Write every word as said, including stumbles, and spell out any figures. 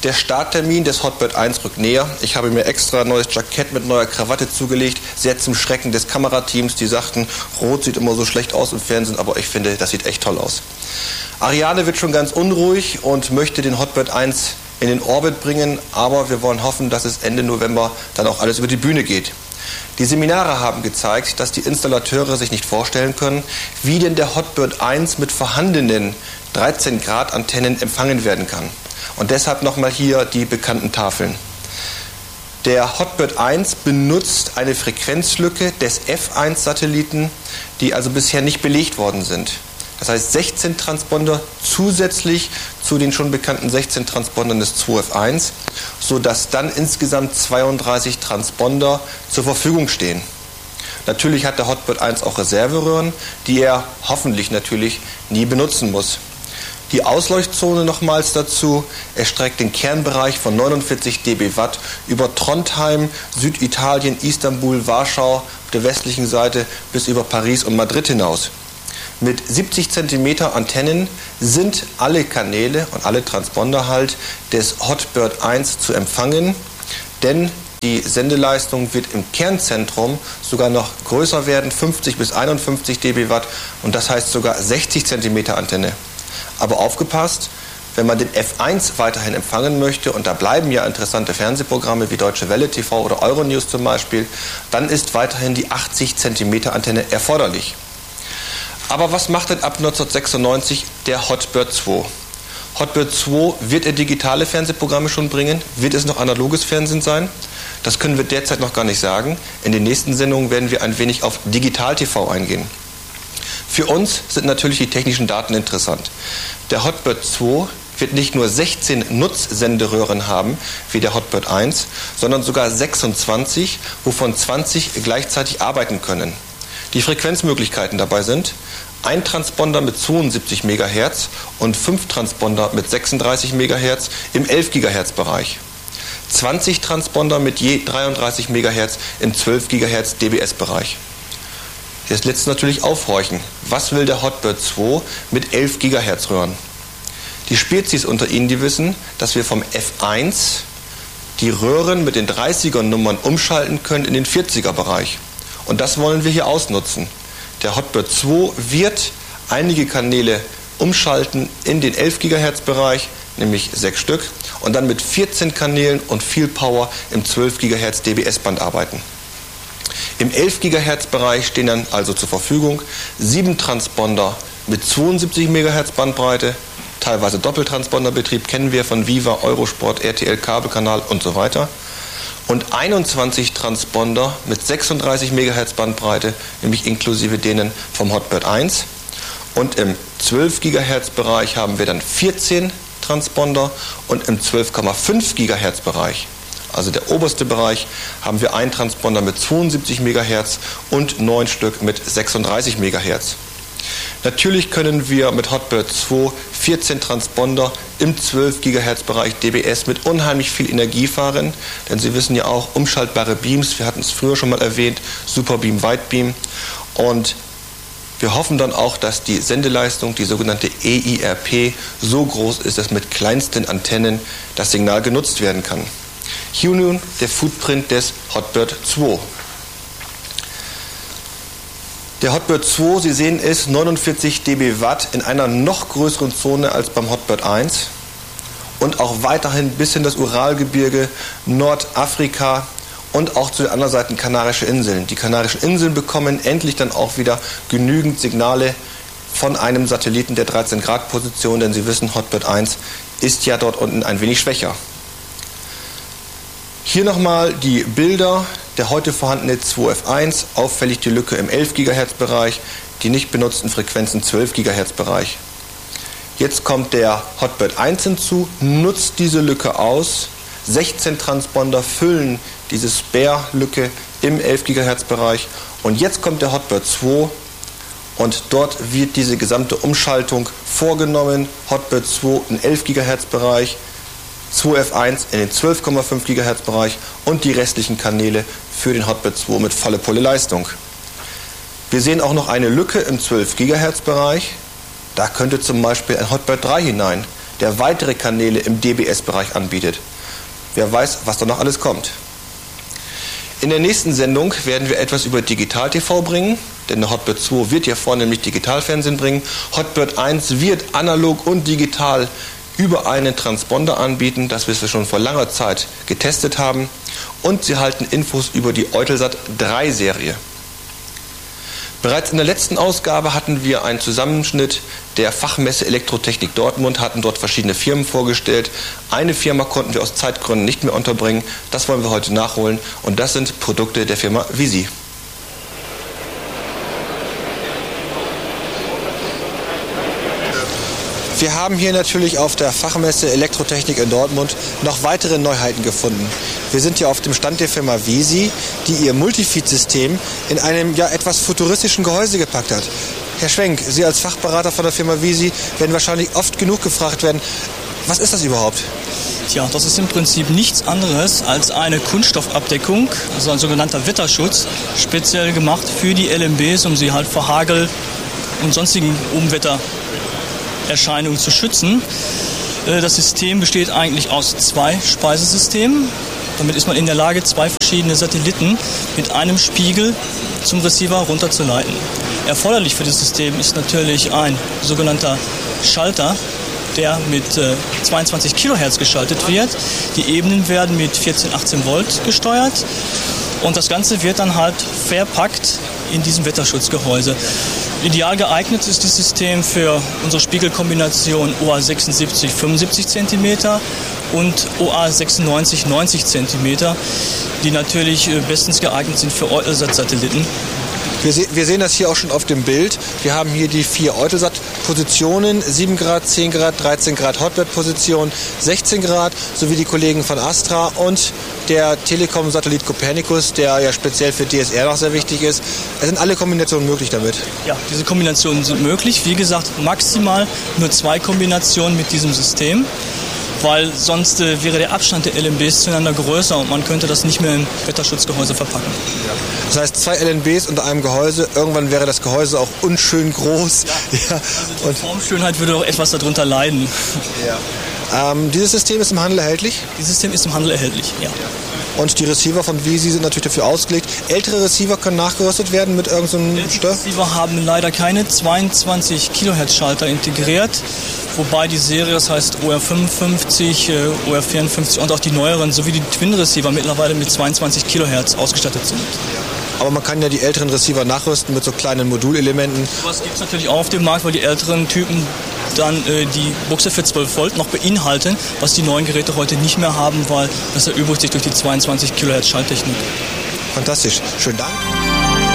Der Starttermin des Hotbird eins rückt näher. Ich habe mir extra ein neues Jackett mit neuer Krawatte zugelegt. Sehr zum Schrecken des Kamerateams, die sagten, Rot sieht immer so schlecht aus im Fernsehen, aber ich finde, das sieht echt toll aus. Ariane wird schon ganz unruhig und möchte den Hotbird eins in den Orbit bringen, aber wir wollen hoffen, dass es Ende November dann auch alles über die Bühne geht. Die Seminare haben gezeigt, dass die Installateure sich nicht vorstellen können, wie denn der Hotbird eins mit vorhandenen dreizehn Grad Antennen empfangen werden kann. Und deshalb nochmal hier die bekannten Tafeln. Der Hotbird eins benutzt eine Frequenzlücke des F eins Satelliten, die also bisher nicht belegt worden sind. Das heißt sechzehn Transponder zusätzlich zu den schon bekannten sechzehn Transpondern des zwei F eins, sodass dann insgesamt zweiunddreißig Transponder zur Verfügung stehen. Natürlich hat der Hotbird eins auch Reserveröhren, die er hoffentlich natürlich nie benutzen muss. Die Ausleuchtzone nochmals dazu erstreckt den Kernbereich von neunundvierzig DB-Watt über Trondheim, Süditalien, Istanbul, Warschau auf der westlichen Seite bis über Paris und Madrid hinaus. Mit siebzig Zentimeter Antennen sind alle Kanäle und alle Transponder halt des Hotbird eins zu empfangen, denn die Sendeleistung wird im Kernzentrum sogar noch größer werden, fünfzig bis einundfünfzig DB-Watt, und das heißt sogar sechzig Zentimeter Antenne. Aber aufgepasst, wenn man den F eins weiterhin empfangen möchte, und da bleiben ja interessante Fernsehprogramme wie Deutsche Welle T V oder Euronews zum Beispiel, dann ist weiterhin die achtzig Zentimeter Antenne erforderlich. Aber was macht denn ab neunzehnhundertsechsundneunzig der Hotbird zwei? Hotbird zwei, wird er digitale Fernsehprogramme schon bringen? Wird es noch analoges Fernsehen sein? Das können wir derzeit noch gar nicht sagen. In den nächsten Sendungen werden wir ein wenig auf Digital-T V eingehen. Für uns sind natürlich die technischen Daten interessant. Der Hotbird zwei wird nicht nur sechzehn Nutzsenderöhren haben, wie der Hotbird eins, sondern sogar sechsundzwanzig, wovon zwanzig gleichzeitig arbeiten können. Die Frequenzmöglichkeiten dabei sind ein Transponder mit zweiundsiebzig Megahertz und fünf Transponder mit sechsunddreißig Megahertz im elf Gigahertz Bereich. zwanzig Transponder mit je dreiunddreißig Megahertz im zwölf Gigahertz D B S Bereich. Jetzt lässt natürlich aufhorchen. Was will der Hotbird zwei mit elf Gigahertz Röhren? Die Spezies unter Ihnen, die wissen, dass wir vom F eins die Röhren mit den dreißiger Nummern umschalten können in den vierziger Bereich. Und das wollen wir hier ausnutzen. Der Hotbird zwei wird einige Kanäle umschalten in den elf Gigahertz Bereich, nämlich sechs Stück, und dann mit vierzehn Kanälen und viel Power im zwölf Gigahertz D B S Band arbeiten. Im elf Gigahertz Bereich stehen dann also zur Verfügung sieben Transponder mit zweiundsiebzig Megahertz Bandbreite, teilweise Doppeltransponder-Betrieb, kennen wir von Viva, Eurosport, R T L Kabelkanal und so weiter. Und einundzwanzig Transponder mit sechsunddreißig Megahertz Bandbreite, nämlich inklusive denen vom Hotbird eins. Und im zwölf Gigahertz Bereich haben wir dann vierzehn Transponder und im zwölf Komma fünf Gigahertz Bereich, also der oberste Bereich, haben wir einen Transponder mit zweiundsiebzig Megahertz und neun Stück mit sechsunddreißig Megahertz. Natürlich können wir mit Hotbird zwei vierzehn Transponder im zwölf Gigahertz Bereich D B S mit unheimlich viel Energie fahren, denn Sie wissen ja auch, umschaltbare Beams, wir hatten es früher schon mal erwähnt, Superbeam, Widebeam, und wir hoffen dann auch, dass die Sendeleistung, die sogenannte E I R P, so groß ist, dass mit kleinsten Antennen das Signal genutzt werden kann. Hier nun der Footprint des Hotbird zwei. Der Hotbird zwei, Sie sehen es, neunundvierzig DB-Watt in einer noch größeren Zone als beim Hotbird eins und auch weiterhin bis in das Uralgebirge, Nordafrika und auch zu den anderen Seiten Kanarische Inseln. Die Kanarischen Inseln bekommen endlich dann auch wieder genügend Signale von einem Satelliten der dreizehn Grad Position, denn Sie wissen, Hotbird eins ist ja dort unten ein wenig schwächer. Hier nochmal die Bilder, der heute vorhandene zwei F eins, auffällig die Lücke im elf Gigahertz Bereich, die nicht benutzten Frequenzen zwölf Gigahertz Bereich. Jetzt kommt der Hotbird eins hinzu, nutzt diese Lücke aus, sechzehn Transponder füllen diese Spare-Lücke im elf Gigahertz Bereich, und jetzt kommt der Hotbird zwei und dort wird diese gesamte Umschaltung vorgenommen, Hotbird zwei im elf Gigahertz Bereich, zwei F eins in den zwölf Komma fünf Gigahertz Bereich und die restlichen Kanäle für den Hotbird zwei mit volle Pulle Leistung. Wir sehen auch noch eine Lücke im zwölf Gigahertz Bereich. Da könnte zum Beispiel ein Hotbird drei hinein. der weitere Kanäle im D B S-Bereich anbietet. Wer weiß, was da noch alles kommt. In der nächsten Sendung werden wir etwas über Digital-T V bringen, denn der Hotbird zwei wird ja vornehmlich Digitalfernsehen bringen. Hotbird eins wird analog und digital über einen Transponder anbieten, das wir schon vor langer Zeit getestet haben. Und sie halten Infos über die Eutelsat drei Serie. Bereits in der letzten Ausgabe hatten wir einen Zusammenschnitt der Fachmesse Elektrotechnik Dortmund, hatten dort verschiedene Firmen vorgestellt. Eine Firma konnten wir aus Zeitgründen nicht mehr unterbringen, das wollen wir heute nachholen und das sind Produkte der Firma Visi. Wir haben hier natürlich auf der Fachmesse Elektrotechnik in Dortmund noch weitere Neuheiten gefunden. Wir sind hier auf dem Stand der Firma Visi, die ihr Multifeed-System in einem ja etwas futuristischen Gehäuse gepackt hat. Herr Schwenk, Sie als Fachberater von der Firma Visi werden wahrscheinlich oft genug gefragt werden, was ist das überhaupt? Tja, das ist im Prinzip nichts anderes als eine Kunststoffabdeckung, also ein sogenannter Wetterschutz, speziell gemacht für die L M Bs, um sie halt vor Hagel und sonstigen Umwettererscheinungen zu schützen. Das System besteht eigentlich aus zwei Speisesystemen. Damit ist man in der Lage, zwei verschiedene Satelliten mit einem Spiegel zum Receiver runterzuleiten. Erforderlich für das System ist natürlich ein sogenannter Schalter, der mit äh, zweiundzwanzig Kilohertz geschaltet wird. Die Ebenen werden mit vierzehn, achtzehn Volt gesteuert und das Ganze wird dann halt verpackt in diesem Wetterschutzgehäuse. Ideal geeignet ist das System für unsere Spiegelkombination O A sechsundsiebzig, fünfundsiebzig Zentimeter und O A sechsundneunzig, neunzig Zentimeter, die natürlich äh, bestens geeignet sind für Eutelsat-Satelliten. Wir, se wir sehen das hier auch schon auf dem Bild. Wir haben hier die vier Eutelsat-Positionen, sieben Grad, zehn Grad, dreizehn Grad Hotbird-Position, sechzehn Grad, sowie die Kollegen von Astra und der Telekom-Satellit Copernicus, der ja speziell für D S R noch sehr wichtig ist. Es sind alle Kombinationen möglich damit. Ja, diese Kombinationen sind möglich. Wie gesagt, maximal nur zwei Kombinationen mit diesem System, weil sonst äh, wäre der Abstand der L M Bs zueinander größer und man könnte das nicht mehr im Wetterschutzgehäuse verpacken. Das heißt, zwei L N Bs unter einem Gehäuse, irgendwann wäre das Gehäuse auch unschön groß. Ja, ja. Also die und Formschönheit würde auch etwas darunter leiden. Ja. Ähm, dieses System ist im Handel erhältlich? Dieses System ist im Handel erhältlich, ja. Und die Receiver von Visi sind natürlich dafür ausgelegt. Ältere Receiver können nachgerüstet werden mit irgendeinem so Stör? Die Receiver haben leider keine zweiundzwanzig Kilohertz Schalter integriert, wobei die Serie, das heißt O R fünfundfünfzig, O R vierundfünfzig und auch die neueren sowie die Twin Receiver mittlerweile mit zweiundzwanzig Kilohertz ausgestattet sind. Aber man kann ja die älteren Receiver nachrüsten mit so kleinen Modulelementen. Das gibt es natürlich auch auf dem Markt, weil die älteren Typen dann äh, die Buchse für zwölf Volt noch beinhalten, was die neuen Geräte heute nicht mehr haben, weil das erübrigt sich durch die zweiundzwanzig Kilohertz Schalttechnik. Fantastisch. Schönen Dank.